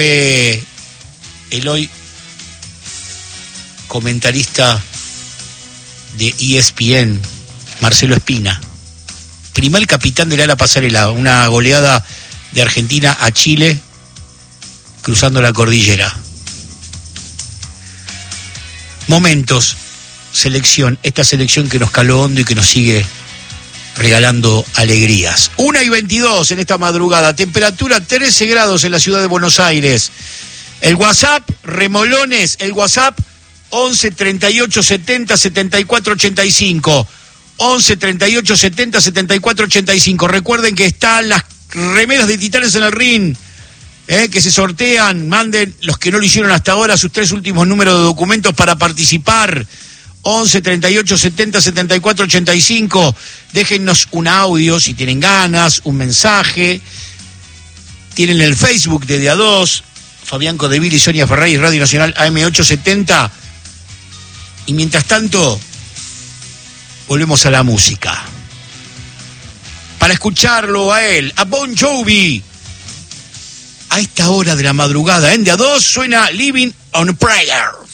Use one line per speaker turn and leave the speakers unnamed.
El hoy comentarista de ESPN, Marcelo Espina, primer capitán del ala pasarela, una goleada de Argentina a Chile cruzando la cordillera. Momentos, selección, esta selección que nos caló hondo y que nos sigue regalando alegrías. 1:22 en esta madrugada, temperatura 13 grados en la ciudad de Buenos Aires. El WhatsApp, Remolones, el WhatsApp 11 38 70 74 85. 11 38 70 74 85. Recuerden que están las remeras de Titanes en el Ring, que se sortean. Manden los que no lo hicieron hasta ahora sus 3 últimos números de documentos para participar. 11 38 70 74 85. Déjennos un audio si tienen ganas, un mensaje. Tienen el Facebook de Día 2, Fabián Codevil y Sonia Ferrari, Radio Nacional AM870. Y mientras tanto, volvemos a la música. Para escucharlo a él, a Bon Jovi, a esta hora de la madrugada, en Día 2 suena Living on a Prayer.